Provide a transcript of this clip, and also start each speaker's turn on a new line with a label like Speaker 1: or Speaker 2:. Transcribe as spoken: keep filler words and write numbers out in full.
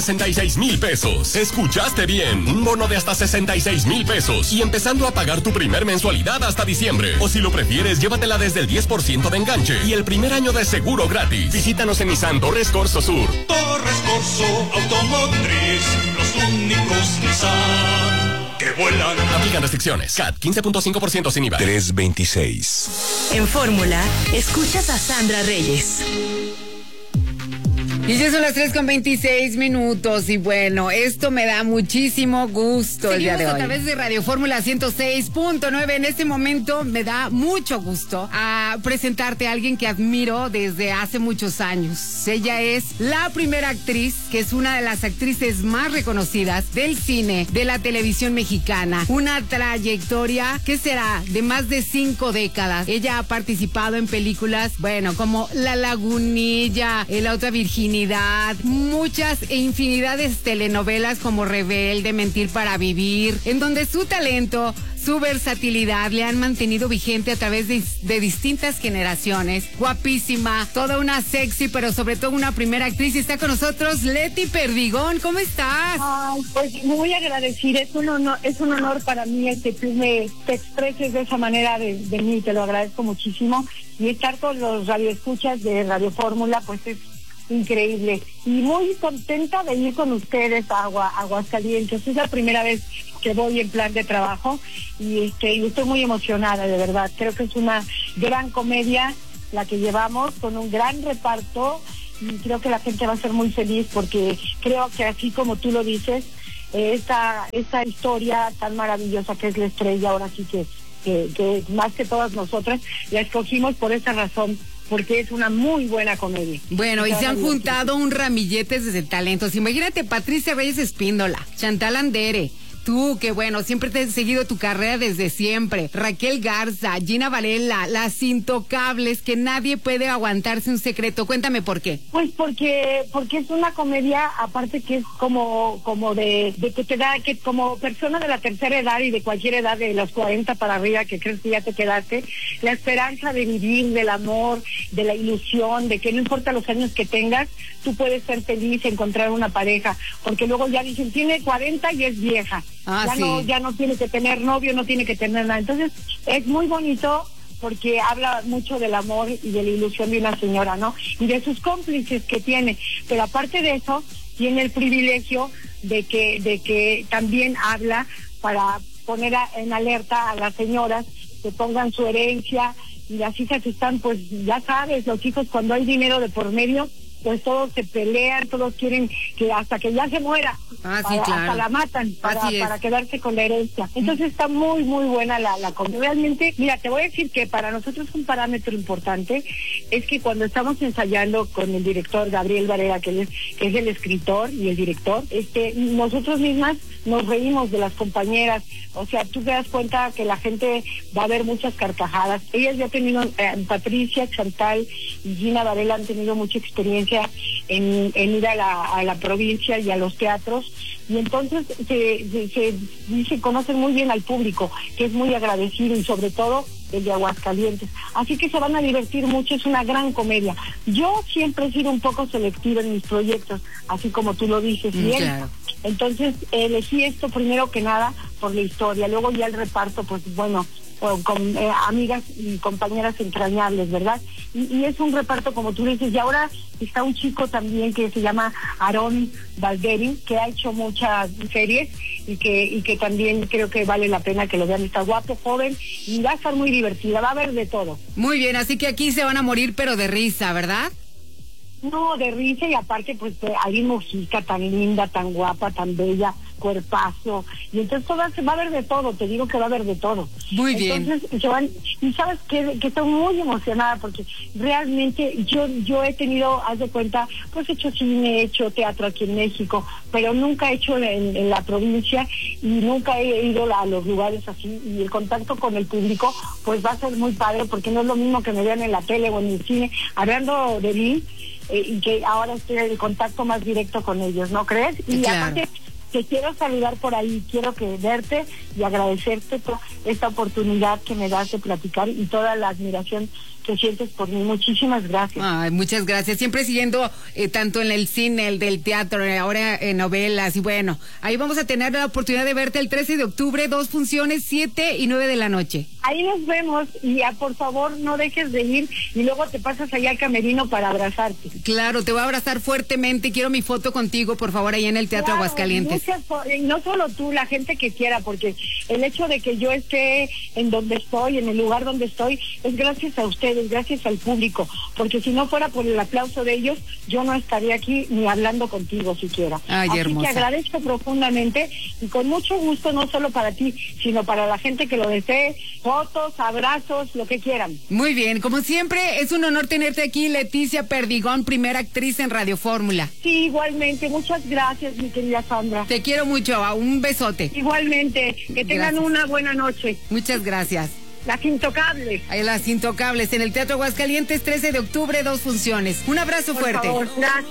Speaker 1: sesenta y seis mil pesos. ¿Escuchaste bien? Un bono de hasta sesenta y seis mil pesos. Y empezando a pagar tu primer mensualidad hasta diciembre. O si lo prefieres, llévatela desde el diez por ciento de enganche. Y el primer año de seguro gratis. Visítanos en Nissan Torres Corso Sur.
Speaker 2: Torres Corso Automotriz. Los únicos Nissan que vuelan.
Speaker 1: Aplican restricciones. C A T quince punto cinco por ciento sin I V A.
Speaker 3: tres veintiséis.
Speaker 4: En Fórmula, escuchas a Sandra Reyes.
Speaker 5: Y ya son las tres con veintiséis minutos y bueno, esto me da muchísimo gusto. Seguimos el día de hoy a través de Radio Fórmula ciento seis punto nueve. En este momento me da mucho gusto a presentarte a alguien que admiro desde hace muchos años. Ella es la primera actriz, que es una de las actrices más reconocidas del cine, de la televisión mexicana. Una trayectoria que será de más de cinco décadas. Ella ha participado en películas, bueno, como La Lagunilla, La Otra Virginidad, muchas e infinidades telenovelas como Rebelde, Mentir para Vivir, en donde su talento, su versatilidad le han mantenido vigente a través de, de distintas generaciones. Guapísima, toda una sexy, pero sobre todo una primera actriz. Y está con nosotros Leti Perdigón. ¿Cómo estás?
Speaker 6: Ay, pues muy agradecida. Es un honor, es un honor para mí que tú me te expreses de esa manera de, de mí. Te lo agradezco muchísimo. Y estar con los radioescuchas de Radio Fórmula, pues es increíble. Y muy contenta de ir con ustedes a Agua, Aguascalientes. Es la primera vez que voy en plan de trabajo y, este, y estoy muy emocionada, de verdad. Creo que es una gran comedia la que llevamos, con un gran reparto, y creo que la gente va a ser muy feliz porque creo que así como tú lo dices, eh, esta, esta historia tan maravillosa que es La Estrella, ahora sí que, que, que más que todas nosotras la escogimos por esa razón, porque es una muy buena comedia.
Speaker 5: Bueno, y se han juntado un ramilletes de talentos. Imagínate, Patricia Reyes Espíndola, Chantal Andere, tú, que bueno, siempre te he seguido tu carrera desde siempre. Raquel Garza, Gina Varela, las intocables, que nadie puede aguantarse un secreto. Cuéntame por qué.
Speaker 6: Pues porque porque es una comedia, aparte que es como como de, de que te da, que como persona de la tercera edad y de cualquier edad, de los cuarenta para arriba, que crees que ya te quedaste, la esperanza de vivir, del amor, de la ilusión, de que no importa los años que tengas, tú puedes ser feliz, encontrar una pareja, porque luego ya dicen, tiene cuarenta y es vieja.
Speaker 5: Ah,
Speaker 6: ya
Speaker 5: sí.
Speaker 6: no ya no tiene que tener novio, no tiene que tener nada. Entonces es muy bonito porque habla mucho del amor y de la ilusión de una señora, ¿no? Y de sus cómplices que tiene. Pero aparte de eso, tiene el privilegio de que de que también habla para poner a, en alerta a las señoras que pongan su herencia, y las hijas están, pues ya sabes, los hijos cuando hay dinero de por medio, pues todos se pelean, todos quieren que hasta que ya se muera,
Speaker 5: ah, sí,
Speaker 6: para,
Speaker 5: claro.
Speaker 6: hasta la matan para, para quedarse con la herencia. Entonces está muy, muy buena la, la comida. Realmente, mira, te voy a decir que para nosotros un parámetro importante es que cuando estamos ensayando con el director Gabriel Varela, que es, que es el escritor y el director, este, nosotros mismas nos reímos de las compañeras. O sea, tú te das cuenta que la gente va a ver muchas carcajadas. Ellas ya han tenido, eh, Patricia, Chantal y Gina Varela han tenido mucha experiencia en, en ir a la, a la provincia y a los teatros, y entonces se, se, se, se conocen muy bien al público, que es muy agradecido, y sobre todo el de Aguascalientes. Así que se van a divertir mucho, es una gran comedia. Yo siempre he sido un poco selectiva en mis proyectos, así como tú lo dices bien.
Speaker 5: Claro.
Speaker 6: Entonces elegí esto primero que nada por la historia, luego ya el reparto, pues bueno, con, con eh, amigas y compañeras entrañables, ¿verdad? Y, y es un reparto, como tú dices, y ahora está un chico también que se llama Aarón Valderin, que ha hecho muchas series y que y que también creo que vale la pena que lo vean. Está guapo, joven, y va a estar muy divertida, va a haber de todo.
Speaker 5: Muy bien, así que aquí se van a morir, pero de risa, ¿verdad?
Speaker 6: No, de risa, y aparte pues hay Mujica tan linda, tan guapa, tan bella, cuerpazo, y entonces todo, se va a ver de todo, te digo que va a haber de todo.
Speaker 5: Muy bien.
Speaker 6: Entonces se van, y sabes que, que estoy muy emocionada porque realmente yo yo he tenido, haz de cuenta, pues he hecho cine, he hecho teatro aquí en México, pero nunca he hecho en, en la provincia, y nunca he ido a los lugares así, y el contacto con el público pues va a ser muy padre, porque no es lo mismo que me vean en la tele o en el cine hablando de mí, eh, y que ahora estoy en el contacto más directo con ellos, ¿no crees? Y
Speaker 5: claro.
Speaker 6: aparte te quiero saludar por ahí, quiero que verte y agradecerte toda esta oportunidad que me das de platicar y toda la admiración que sientes por mí. Muchísimas gracias.
Speaker 5: Ay, muchas gracias. Siempre siguiendo eh, tanto en el cine, el del teatro, ahora en novelas, y bueno, ahí vamos a tener la oportunidad de verte el trece de octubre, dos funciones, siete y nueve de la noche.
Speaker 6: Ahí nos vemos y ya, por favor, no dejes de ir y luego te pasas allá al camerino para abrazarte.
Speaker 5: Claro, te voy a abrazar fuertemente. Quiero mi foto contigo, por favor, ahí en el Teatro
Speaker 6: Claro,
Speaker 5: Aguascalientes.
Speaker 6: Muchas, y no solo tú, la gente que quiera, porque el hecho de que yo esté en donde estoy, en el lugar donde estoy, es gracias a ustedes, gracias al público, porque si no fuera por el aplauso de ellos, yo no estaría aquí ni hablando contigo siquiera.
Speaker 5: Ay,
Speaker 6: Así
Speaker 5: hermosa.
Speaker 6: que agradezco profundamente y con mucho gusto, no solo para ti, sino para la gente que lo desee, fotos, abrazos, lo que quieran.
Speaker 5: Muy bien, como siempre, es un honor tenerte aquí, Leticia Perdigón, primera actriz en Radio Fórmula.
Speaker 6: Sí, igualmente, muchas gracias, mi querida Sandra.
Speaker 5: Te quiero mucho, un besote.
Speaker 6: Igualmente, que tengan
Speaker 5: Gracias.
Speaker 6: una buena noche.
Speaker 5: Muchas gracias.
Speaker 6: Las Intocables.
Speaker 5: Ahí las Intocables en el Teatro Aguascalientes, trece de octubre, dos funciones. Un abrazo
Speaker 6: Por
Speaker 5: fuerte.
Speaker 6: favor, gracias.